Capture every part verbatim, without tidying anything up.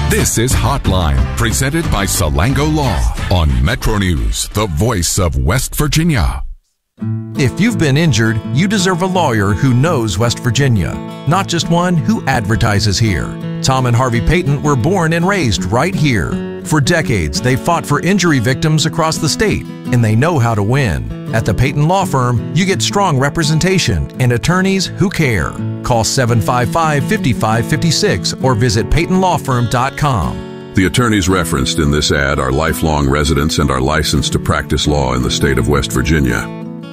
This is Hotline, presented by Salango Law on Metro News, the voice of West Virginia. If you've been injured, you deserve a lawyer who knows West Virginia, not just one who advertises here. Tom and Harvey Payton were born and raised right here. For decades, they've fought for injury victims across the state, and they know how to win. At the Payton Law Firm, you get strong representation and attorneys who care. Call seven five five, five five five six or visit payton law firm dot com. The attorneys referenced in this ad are lifelong residents and are licensed to practice law in the state of West Virginia.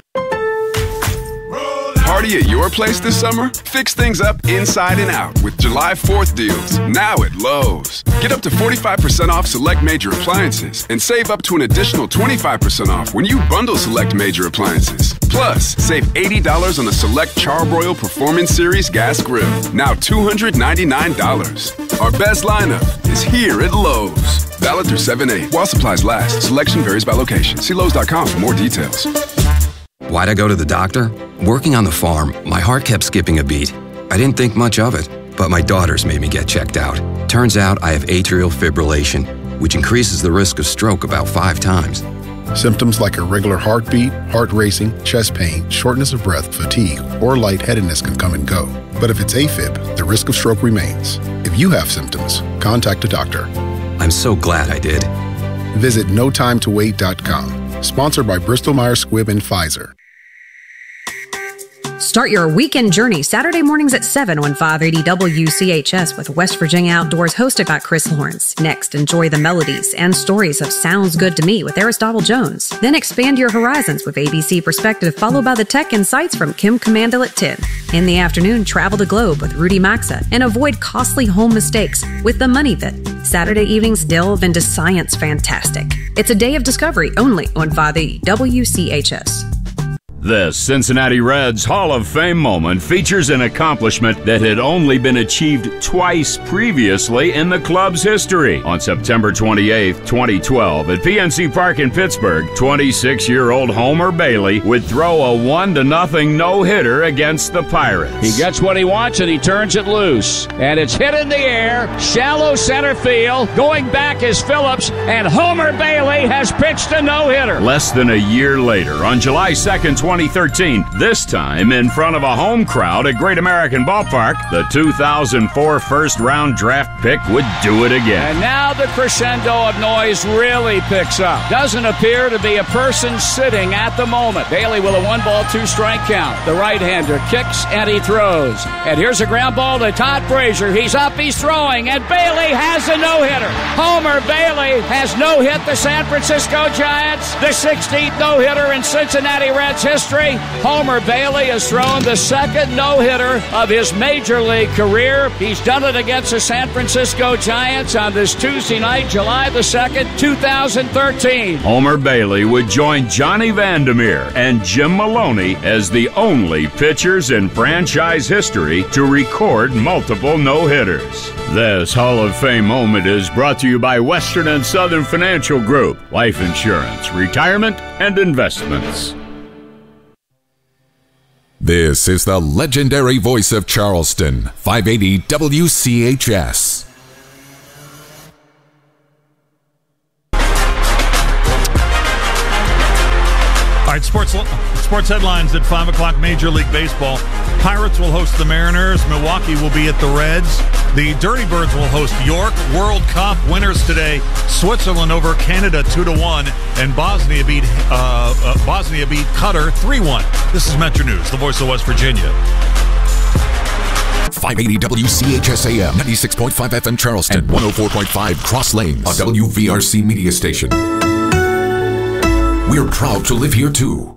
Party at your place this summer? Fix things up inside and out with July fourth deals, now at Lowe's. Get up to forty-five percent off select major appliances and save up to an additional twenty-five percent off when you bundle select major appliances. Plus, save eighty dollars on the select Charbroil Performance Series gas grill, now two hundred ninety-nine dollars. Our best lineup is here at Lowe's. Valid through seven eight. While supplies last, selection varies by location. See Lowe's dot com for more details. Why'd I go to the doctor? Working on the farm, my heart kept skipping a beat. I didn't think much of it, but my daughters made me get checked out. Turns out I have atrial fibrillation, which increases the risk of stroke about five times. Symptoms like irregular heartbeat, heart racing, chest pain, shortness of breath, fatigue, or lightheadedness can come and go. But if it's AFib, the risk of stroke remains. If you have symptoms, contact a doctor. I'm so glad I did. Visit no time to wait dot com. Sponsored by Bristol Myers Squibb and Pfizer. Start your weekend journey Saturday mornings at seven on five eighty W C H S with West Virginia Outdoors, hosted by Chris Lawrence. Next, enjoy the melodies and stories of Sounds Good to Me with Aristotle Jones. Then expand your horizons with A B C Perspective, followed by the Tech Insights from Kim Commandle at ten. In the afternoon, travel the globe with Rudy Maxa and avoid costly home mistakes with The Money Pit. Saturday evenings delve into science fantastic. It's a day of discovery only on five eighty W C H S. This Cincinnati Reds Hall of Fame moment features an accomplishment that had only been achieved twice previously in the club's history. On September twenty-eighth, twenty twelve, at P N C Park in Pittsburgh, twenty-six-year-old Homer Bailey would throw a one to nothing no-hitter against the Pirates. He gets what he wants and he turns it loose. And it's hit in the air, shallow center field. Going back is Phillips, and Homer Bailey has pitched a no-hitter. Less than a year later, on July second, twenty thirteen, this time in front of a home crowd at Great American Ballpark, the two thousand four first-round draft pick would do it again. And now the crescendo of noise really picks up. Doesn't appear to be a person sitting at the moment. Bailey with a one-ball, two-strike count. The right-hander kicks and he throws. And here's a ground ball to Todd Frazier. He's up, he's throwing, and Bailey has a no-hitter. Homer Bailey has no-hit the San Francisco Giants, the sixteenth no-hitter in Cincinnati Reds history. Homer Bailey has thrown the second no-hitter of his major league career. He's done it against the San Francisco Giants on this Tuesday night, July the second, two thousand thirteen. Homer Bailey would join Johnny Vandermeer and Jim Maloney as the only pitchers in franchise history to record multiple no-hitters. This Hall of Fame moment is brought to you by Western and Southern Financial Group, life insurance, retirement, and investments. This is the legendary voice of Charleston, five eighty W C H S. All right, sports sports headlines at five o'clock. Major League Baseball. Pirates will host the Mariners. Milwaukee will be at the Reds. The Dirty Birds will host York. World Cup winners today: Switzerland over Canada two to one, and Bosnia beat uh, uh, Bosnia beat Qatar three one. This is Metro News, the voice of West Virginia. five eighty W C H S A M, ninety-six point five F M Charleston, and one oh four point five Cross Lanes, a W V R C media station. We're proud to live here too.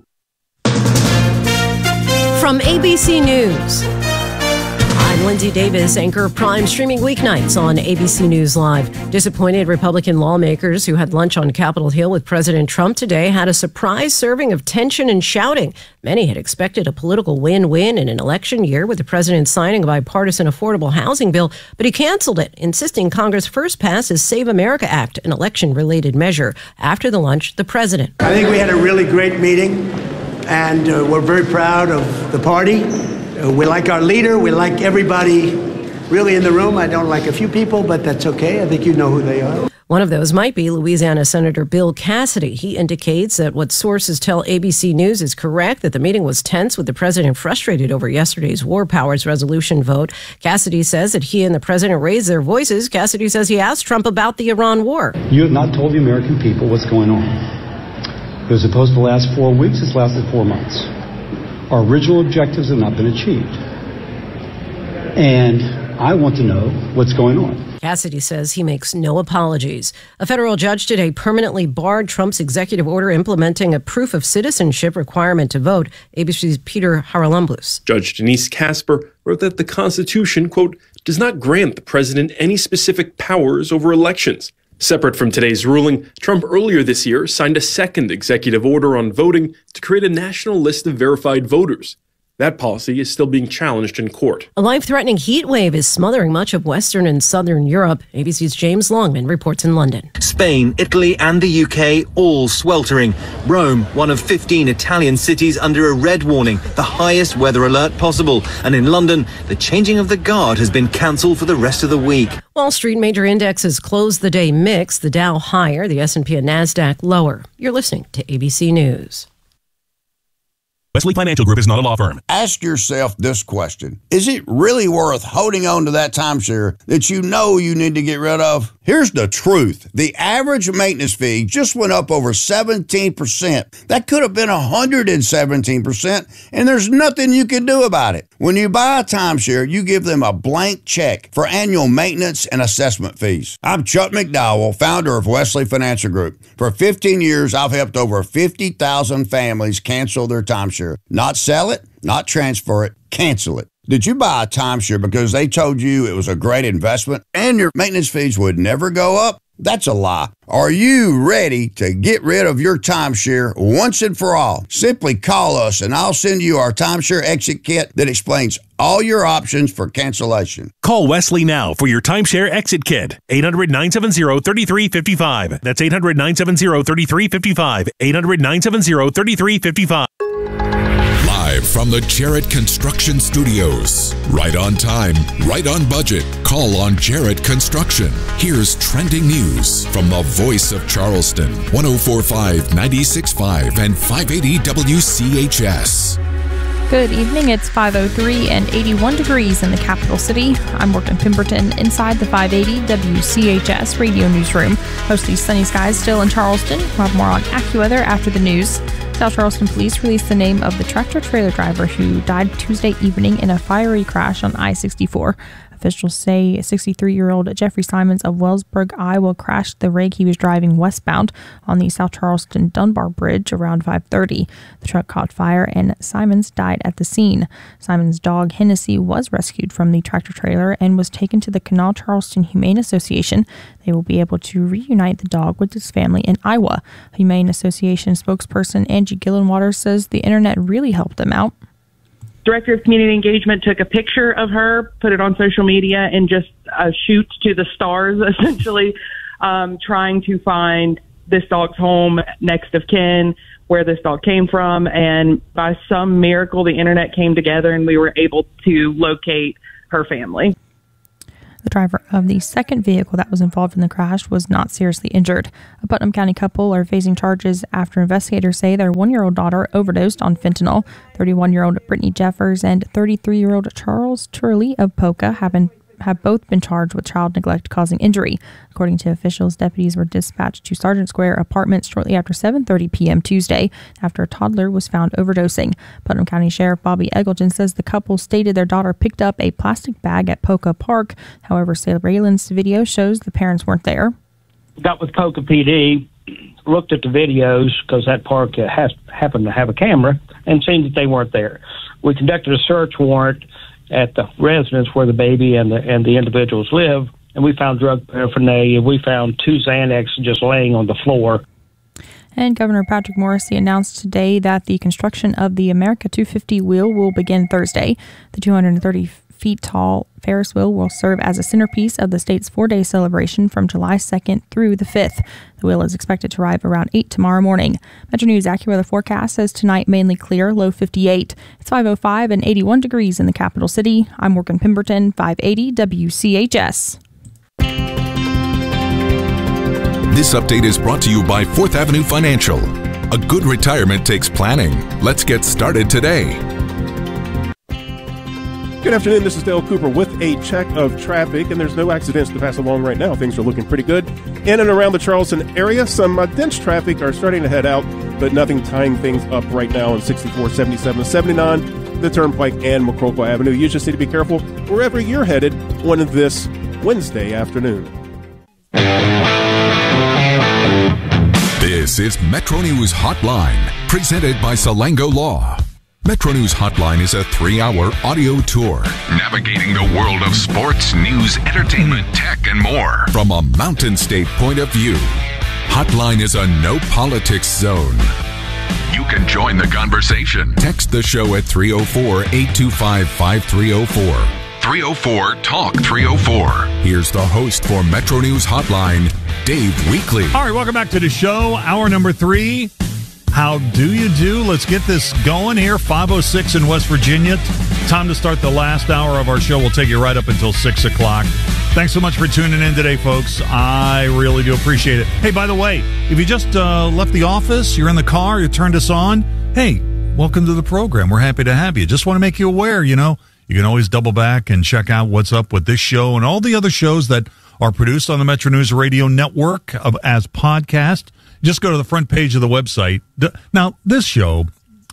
From A B C News, I'm Lindsay Davis, anchor of Prime, streaming weeknights on A B C News Live. Disappointed Republican lawmakers who had lunch on Capitol Hill with President Trump today had a surprise serving of tension and shouting. Many had expected a political win-win in an election year with the president signing a bipartisan affordable housing bill, but he canceled it, insisting Congress first pass his Save America Act, an election-related measure. After the lunch, the president. I think we had a really great meeting, and uh, we're very proud of the party. Uh, we like our leader. We like everybody really in the room. I don't like a few people, but that's okay. I think you know who they are. One of those might be Louisiana Senator Bill Cassidy. He indicates that what sources tell A B C News is correct, that the meeting was tense with the president frustrated over yesterday's War Powers Resolution vote. Cassidy says that he and the president raised their voices. Cassidy says he asked Trump about the Iran war. You have not told the American people what's going on. It was supposed to last four weeks. It's lasted four months. Our original objectives have not been achieved. And I want to know what's going on. Cassidy says he makes no apologies. A federal judge today permanently barred Trump's executive order implementing a proof of citizenship requirement to vote. A B C's Peter Haralambous. Judge Denise Casper wrote that the Constitution, quote, does not grant the president any specific powers over elections. Separate from today's ruling, Trump earlier this year signed a second executive order on voting to create a national list of verified voters. That policy is still being challenged in court. A life-threatening heat wave is smothering much of Western and Southern Europe. A B C's James Longman reports in London. Spain, Italy and the U K all sweltering. Rome, one of fifteen Italian cities under a red warning, the highest weather alert possible. And in London, the changing of the guard has been cancelled for the rest of the week. Wall Street major indexes closed the day mixed. The Dow higher, the S and P and NASDAQ lower. You're listening to A B C News. Wesley Financial Group is not a law firm. Ask yourself this question. Is it really worth holding on to that timeshare that you know you need to get rid of? Here's the truth. The average maintenance fee just went up over seventeen percent. That could have been one hundred seventeen percent, and there's nothing you can do about it. When you buy a timeshare, you give them a blank check for annual maintenance and assessment fees. I'm Chuck McDowell, founder of Wesley Financial Group. For fifteen years, I've helped over fifty thousand families cancel their timeshare. Not sell it, not transfer it, cancel it. Did you buy a timeshare because they told you it was a great investment and your maintenance fees would never go up? That's a lie. Are you ready to get rid of your timeshare once and for all? Simply call us and I'll send you our timeshare exit kit that explains all your options for cancellation. Call Wesley now for your timeshare exit kit. eight hundred, nine seven zero, three three five five. That's eight hundred, nine seven zero, three three five five. eight hundred, nine seven zero, three three five five. Live from the Jarrett Construction Studios. Right on time, right on budget. Call on Jarrett Construction. Here's trending news from the voice of Charleston. one oh four point five, ninety-six point five and five eighty W C H S. Good evening. It's five oh three and eighty-one degrees in the capital city. I'm Morgan Pemberton inside the five eighty W C H S radio newsroom. Mostly sunny skies still in Charleston. We'll have more on AccuWeather after the news. South Charleston police released the name of the tractor-trailer driver who died Tuesday evening in a fiery crash on I sixty-four. Officials say sixty-three-year-old Jeffrey Simons of Wellsburg, Iowa, crashed the rig he was driving westbound on the South Charleston-Dunbar Bridge around five thirty. The truck caught fire and Simons died at the scene. Simons' dog, Hennessy, was rescued from the tractor-trailer and was taken to the Canal Charleston Humane Association. They will be able to reunite the dog with its family in Iowa. Humane Association spokesperson Angie Gillenwater says the internet really helped them out. Director of Community Engagement took a picture of her, put it on social media, and just uh, shoot to the stars, essentially, um, trying to find this dog's home, next of kin, where this dog came from. And by some miracle, the internet came together and we were able to locate her family. The driver of the second vehicle that was involved in the crash was not seriously injured. A Putnam County couple are facing charges after investigators say their one-year-old daughter overdosed on fentanyl. thirty-one-year-old Brittany Jeffers and thirty-three-year-old Charles Turley of Poca have been have both been charged with child neglect causing injury. According to officials, deputies were dispatched to Sergeant Square Apartments shortly after seven thirty p.m. Tuesday after a toddler was found overdosing. Putnam County Sheriff Bobby Eggleton says the couple stated their daughter picked up a plastic bag at Poca Park. However, surveillance video shows the parents weren't there. Got with Poca P D, looked at the videos because that park has happened to have a camera, and seen that they weren't there. We conducted a search warrant at the residence where the baby and the and the individuals live, and we found drug paraphernalia. We found two Xanax just laying on the floor. And Governor Patrick Morrisey announced today that the construction of the America two fifty wheel will begin Thursday. The two hundred thirty feet tall Ferris wheel will serve as a centerpiece of the state's four-day celebration from July second through the fifth. The wheel is expected to arrive around eight tomorrow morning. Metro News AccuWeather forecast says tonight mainly clear, low fifty-eight. It's five oh five and eighty-one degrees in the capital city. I'm Morgan Pemberton, five eighty W C H S. This update is brought to you by Fourth Avenue Financial. A good retirement takes planning. Let's get started today. Good afternoon, this is Dale Cooper with a check of traffic, and there's no accidents to pass along right now. Things are looking pretty good. In and around the Charleston area, some uh, dense traffic are starting to head out, but nothing tying things up right now on sixty-four, seventy-seven, seventy-nine, the Turnpike, and McCorkle Avenue. You just need to be careful wherever you're headed on this Wednesday afternoon. This is Metro News Hotline, presented by Salango Law. Metro News Hotline is a three-hour audio tour navigating the world of sports, news, entertainment, tech, and more from a Mountain State point of view. Hotline is a no-politics zone. You can join the conversation. Text the show at three oh four, eight two five, five three oh four. three oh four, talk three oh four. Here's the host for Metro News Hotline, Dave Weekley. All right, welcome back to the show. Hour number three. How do you do? Let's get this going here. five oh six in West Virginia. Time to start the last hour of our show. We'll take you right up until six o'clock. Thanks so much for tuning in today, folks. I really do appreciate it. Hey, by the way, if you just uh, left the office, you're in the car, you turned us on, hey, welcome to the program. We're happy to have you. Just want to make you aware, you know, you can always double back and check out what's up with this show and all the other shows that are produced on the Metro News Radio Network of, as podcast. Just go to the front page of the website. Now, this show,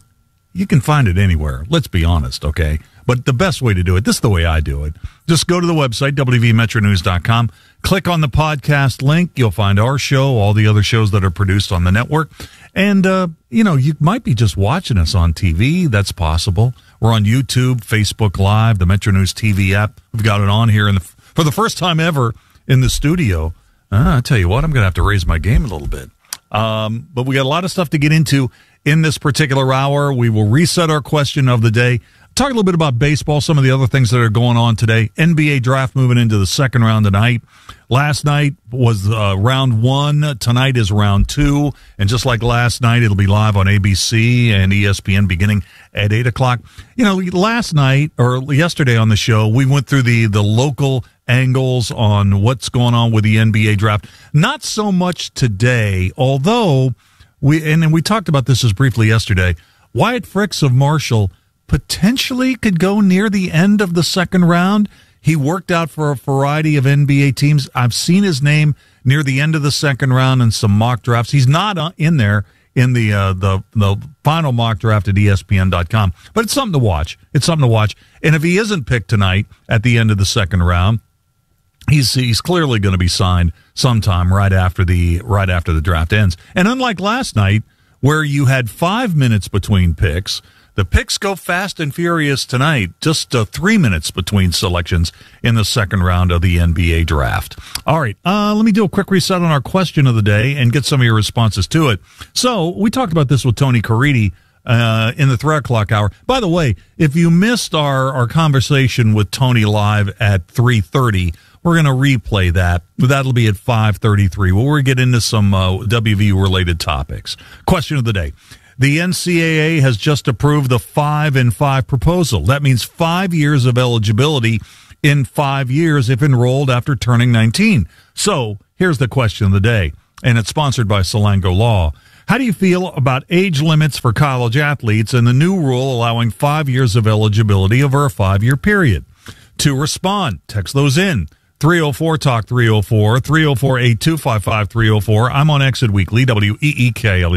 you can find it anywhere. Let's be honest, okay? But the best way to do it, this is the way I do it. Just go to the website, w v metro news dot com. Click on the podcast link. You'll find our show, all the other shows that are produced on the network. And, uh, you know, you might be just watching us on T V. That's possible. We're on YouTube, Facebook Live, the Metro News T V app. We've got it on here in the, for the first time ever in the studio. Uh, I tell you what, I'm going to have to raise my game a little bit. Um, but we got a lot of stuff to get into in this particular hour. We will reset our question of the day. Talk a little bit about baseball, some of the other things that are going on today. N B A draft moving into the second round tonight. Last night was uh, round one. Tonight is round two. And just like last night, it'll be live on A B C and E S P N beginning at eight o'clock. You know, last night or yesterday on the show, we went through the, the local angles on what's going on with the N B A draft. Not so much today, although we, and, and we talked about this as briefly yesterday, Wyatt Fricks of Marshall potentially could go near the end of the second round. He worked out for a variety of N B A teams. I've seen his name near the end of the second round in some mock drafts. He's not in there in the uh, the the final mock draft at E S P N dot com, but it's something to watch. It's something to watch. And if he isn't picked tonight at the end of the second round, he's he's clearly going to be signed sometime right after the right after the draft ends. And unlike last night, where you had five minutes between picks, the picks go fast and furious tonight. Just uh, three minutes between selections in the second round of the N B A draft. All right, uh, let me do a quick reset on our question of the day and get some of your responses to it. So we talked about this with Tony Caridi uh, in the three o'clock hour. By the way, if you missed our, our conversation with Tony live at three thirty, we're going to replay that. That'll be at five thirty-three. We'll we'll get into some uh, W V U-related topics. Question of the day. The N C double A has just approved the five and five proposal. That means five years of eligibility in five years if enrolled after turning nineteen. So here's the question of the day, and it's sponsored by Salango Law. How do you feel about age limits for college athletes and the new rule allowing five years of eligibility over a five-year period? To respond, text those in. three oh four talk three oh four, three oh four, eight two five five, three oh four. I'm on Exit Weekly, W E E K L E